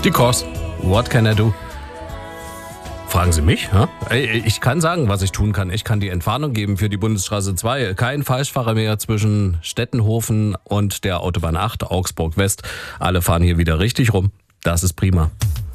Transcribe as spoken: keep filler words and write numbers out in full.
Die Kors. What can I do? Fragen Sie mich? Hä? Ich kann sagen, was ich tun kann. Ich kann die Entwarnung geben für die Bundesstraße zwei. Kein Falschfahrer mehr zwischen Stettenhofen und der Autobahn acht, Augsburg West. Alle fahren hier wieder richtig rum. Das ist prima.